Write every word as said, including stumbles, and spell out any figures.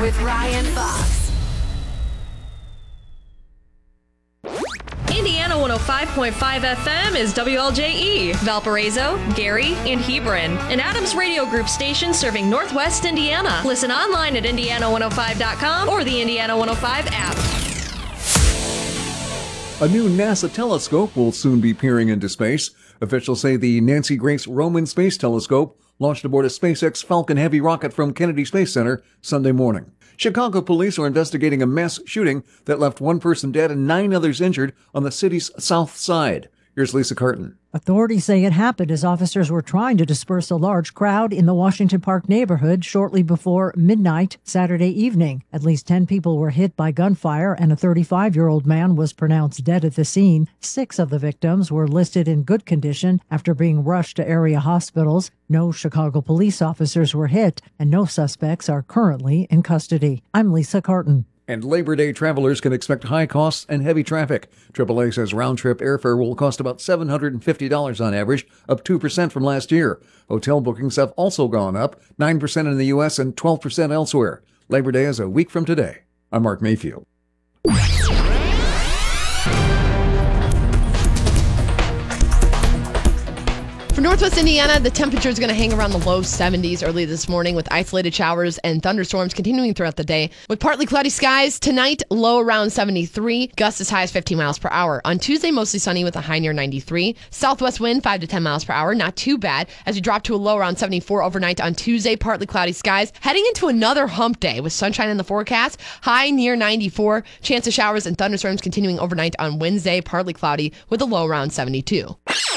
with Ryan Fox. Indiana one oh five point five F M is W L J E, Valparaiso, Gary, and Hebron, an Adams Radio Group station serving Northwest Indiana. Listen online at indiana one oh five dot com or the Indiana one oh five app. A new NASA telescope will soon be peering into space. Officials say the Nancy Grace Roman Space Telescope launched aboard a SpaceX Falcon Heavy rocket from Kennedy Space Center Sunday morning. Chicago police are investigating a mass shooting that left one person dead and nine others injured on the city's south side. Here's Lisa Carton. Authorities say it happened as officers were trying to disperse a large crowd in the Washington Park neighborhood shortly before midnight Saturday evening. At least ten people were hit by gunfire, and a thirty-five-year-old man was pronounced dead at the scene. Six of the victims were listed in good condition after being rushed to area hospitals. No Chicago police officers were hit, and no suspects are currently in custody. I'm Lisa Carton. And Labor Day travelers can expect high costs and heavy traffic. triple A says round-trip airfare will cost about seven hundred fifty dollars on average, up two percent from last year. Hotel bookings have also gone up, nine percent in the U S and twelve percent elsewhere. Labor Day is a week from today. I'm Mark Mayfield. For Northwest Indiana, the temperature is going to hang around the low seventies early this morning with isolated showers and thunderstorms continuing throughout the day. With partly cloudy skies, tonight, low around seventy-three, gusts as high as fifteen miles per hour. On Tuesday, mostly sunny with a high near ninety-three. Southwest wind, five to ten miles per hour, not too bad. As we drop to a low around seventy-four overnight on Tuesday, partly cloudy skies. Heading into another hump day with sunshine in the forecast, high near ninety-four. Chance of showers and thunderstorms continuing overnight on Wednesday, partly cloudy with a low around seventy-two.